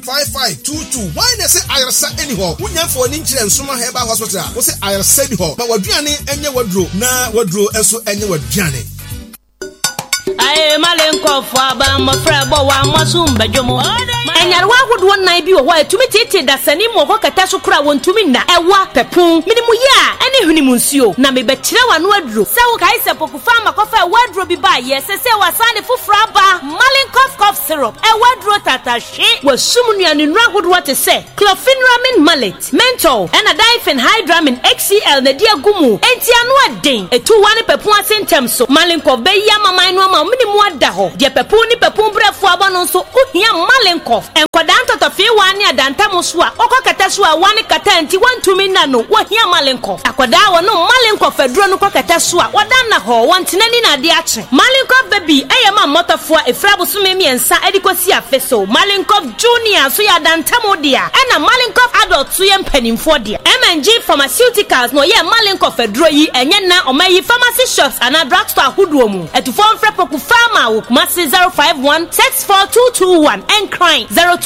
5522. Why they say ayarsa anyhow? Wunya for ni nchire nsoma heba hospital. Wo say ayarsa bi ho. Ma waduane enye wadro na wadro enso enye waduane. Aye malenko fo ba mo frebo wa mosumba jomo. Enyarwa hodo nan bi wo ho atumi tete dasani mo ko kata so kura wontumi na ewa pepun minimu ya ene hunimu nsuo na me bekire wa no aduro se wo kai se pokufa makofa waduro bi ba ye se wasane fufura ba malenko cough syrup waduro tatashi wasumnu anu nra hodo te se clofenramin mallet menthol and a diphenhydramine HCl na dia gumu enti anu aden etu wane pepun asentem so malenko be ya mama no ma minimu ada ho de pepun ni pepun brefo aba no so ohia malenko enkodanto to fi wane adanta mo so a okokata so a wane kata enti wantumi na no wohia malenko akoda wo no malenko faduro no kokata so a wadanna ho wantenani na ade ache malenko baby eyema motofo efrabo so memiensa edikosi afeso malenko junior so ya danta mo dia ena malenko adult so ye mpanimfo dia MNG pharmaceuticals no ye malenko faduro yi enye na omayi pharmacy shops ana drugstore huduo mu etufo mfrepoku farma wo kumasi 051642221 and crime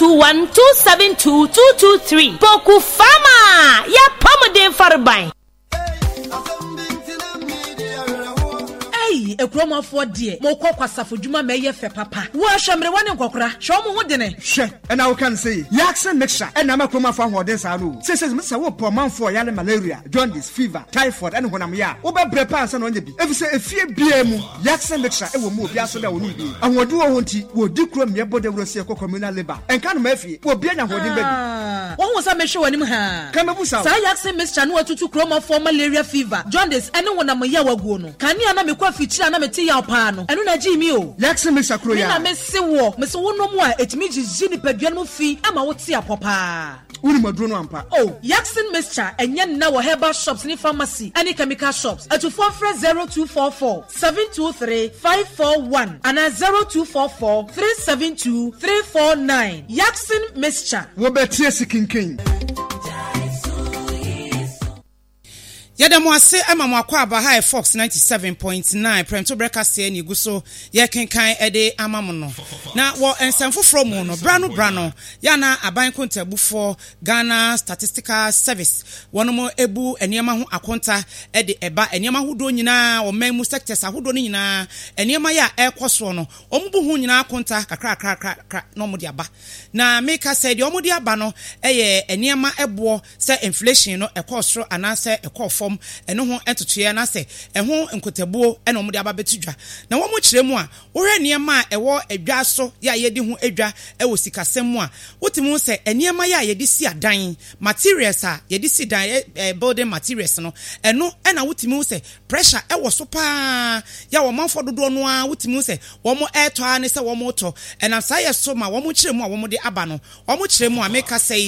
0212722223 Poku Fama ya pomodin farbai. Ekroma for dear, more kwasa for Juma may fe papa. Wash a one and cockra, show me what dinner. She, and I can say, Yaxen mixture, and I'm a coma for what this I know. Says Mr. Whoop, month for yana malaria, jaundice, fever, typhoid, and when I'm ya. Oba brepas and on the bee. If you say a fear BM, Yaxen mixture, it will move Yasada will need be. And what do I want you? Will do crum your body will see a communal labor. And can Murphy will be an holding baby. What was I measure when him? Kamabusa, Yaxen mixture, no to chroma for malaria fever, jaundice, and no one am a yawa gono. Can you not make coffee? Na meti ya opano enu na ji mi o Yaxen mixture kro ya na me se wo no mu a etimi jiji ni paduan mu fi ama wo ti apopa uni maduro no ampa oh Yaxen mixture enye na wo herbal shops ni pharmacy any chemical shops atufo frɛ 0244 723 541 ana 0244 372 349 Yaxen mixture wo betie sikinkin. Yadamo ase emamo akwa aba high Fox 97.9 Premto breakfast e ni guso ye kenkan ede amamo no na wo ensemfo from no brano ya na aban kontabufo Ghana Statistical Service wono ebu eniema ho akonta ede eba eniema hodo nyina o memu sectors ahodo ni nyina eniema ya ekoso no omubu hu nyina akonta kakra no mo de aba na make said omo de aba no eye eniema ebo se inflation no ekosoro anase ekofo eno ho entotoye na se eho nkotabuo ena omde aba betudwa na wo mo kiremu a wo hwe niema ewo edwa so ya yedi ho edwa ewo sikasem a wotimu se eniema ya yedi si adan materials a yedi si dan building materials no eno ena wotimu se pressure ewo so pa ya wo manfo dodo no a wotimu se wo mo eto a ne se wo mo to ena saye so ma wo mo kiremu a wo mo de aba no wo mo kiremu a make say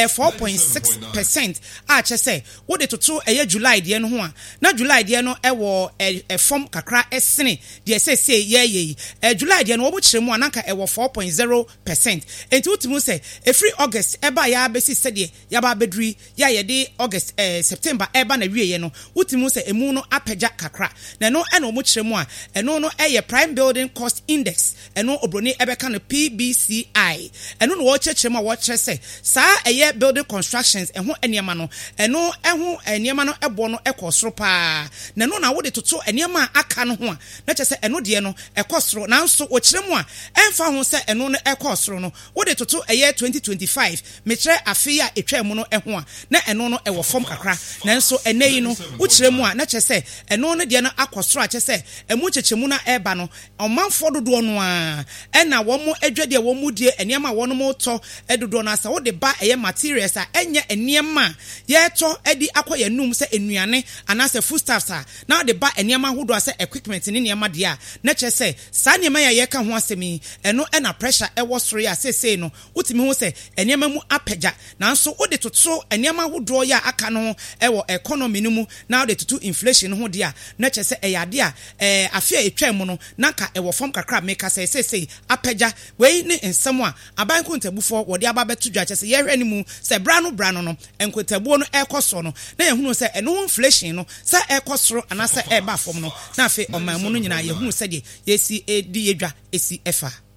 4.6% a che se wo de toto eye July de no ho a na July de no ewo form kakra esene de se ye July de no wo mo kiremu a nanka ewo 4.0%. enti wotimu se every August eba ya besi se de ya ba bedri ya ye de August September eba na wiye no wotimu se emu no apagya kakra na no ena wo mo kiremu a eno no eye prime building cost index eno obroni ebeka no PBCI eno no wo kiremu a wo kire se saa eye building constructions eho eniema no eno eho eniema no ebo no ekosoro pa na no na wo de toto eniema aka no ho a na che se eno de no ekosoro na nso wo kiremu a emfa ho se eno no ekosoro no wo de toto eye 2025 me kire afi a etwam no eho a na eno no ewo form kakra na nso eneyi no wo kiremu a na che se eno no de no akosoro a che se emu chechemu na eba no omanfo dodo no a ena wo mo adwade wo mu die eniema wo no mo to edodo na sa wo de ba eye materials a enye eniema ye to edi akoye num se enuane anase foodstuffs a na de ba eniema hodo ase equipment ni niema de a na che se sa niema ya ye ka ho asemi eno ena pressure ewo soro ya se no utimi ho se eniema mu apagya na nso wo de toto eniema hodo ya aka no ewo economy no mu na de toto inflation ho de a na che se eyade a afia etwam no naka ewo form kakra make se apagya we ni ensem a aban kontabufo wo de aba betudwa che se ye hwe ni mu se brano no enkotabuo no ekoso no na yehunu se eno inflation no sa ekosoro anasa eba fom no na afi omamu no nyina yehunu se de yesi edi edwa esi efa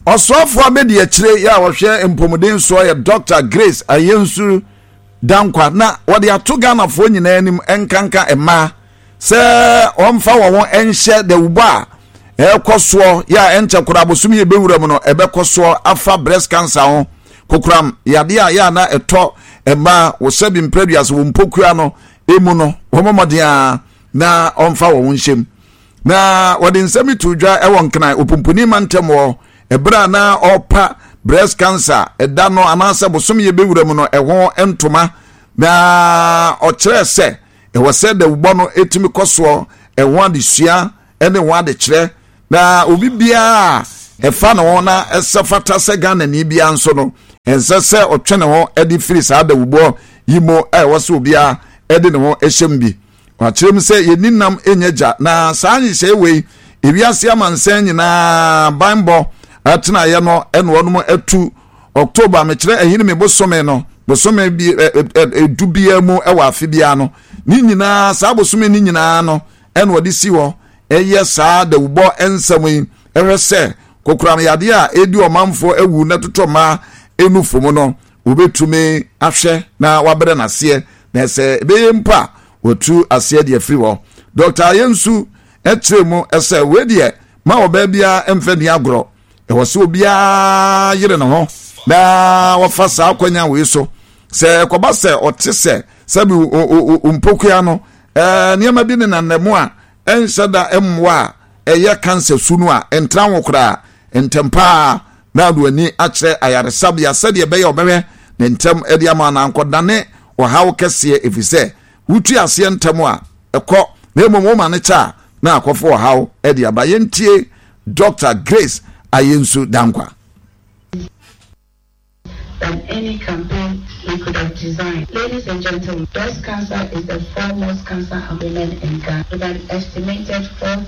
Osofo amedi akire ya wohwe empomuden so ya Dr. Grace Ayensu Dankwa na wode ato Ghana fo nyina anim enkanka ema se omfa wo enhye de uba ekoso ya enche kura bosum ye bewura mu no ebekoso afa breast cancer ho kokuram yade ya na eto ema wo sabi mpreduas wo mpokua no emu no wo momodia na omfa wo nhyem na wode nsemi tudwa ewo nkran opumpuni mantem ebra na opa breast cancer eda no anase bosom ye bewura mu no eho entoma na okire se ewo se de ubo no etimi koso eho adesua ene ho adekire na obi bia efa no na esafata se Ghana ni bia nso no ensese otwene ho edi firi sa da ubo yimo wose obia edi ne ho ehyem bi wakirem se yeninam enyaja na saanyi se we ewiase amansan nyina bambo atena ye no ene wonum atu October mekire ehini me bosome no bosome bi edubia mu ewa afibia no ni nyina sa bosome ni nyina no ene wodi si ho eye sa da ubo ensam ehwese kokuram yade a edi omanfo ewu na totoma enu fomo no obetume ahwe na wabere na se na se be mpa wotu ase de afiri wo Dr. Yensu etremu ese we de ma oba bia emfani agro e wose obia yire no ho na wafasa akwanya we so se koba se otese sabi umpokua no niam bi ne nanemu a enshada emwa eye cancer sunu a entra nwokra entempa na aduani akire ayaresabia sede be ye obehwe ne ntem edi ama na ankodane ohawo kese efise wutu ase ntem a ekọ na emomo ma ne cha na akofo ohawo edi abaye ntie Dr. Grace Ayensu Dankwa. Than any campaign we could have designed. Ladies and gentlemen, breast cancer is the foremost cancer of women in Ghana, with an estimated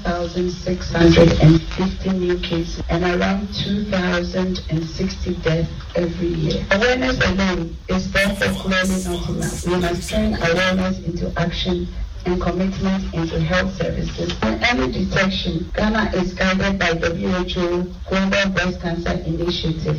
4,650 new cases and around 2,060 deaths every year. Awareness alone is therefore clearly not enough. We must turn awareness into action and commitment into health services. On early detection, Ghana is guided by WHO Global Breast Cancer Initiative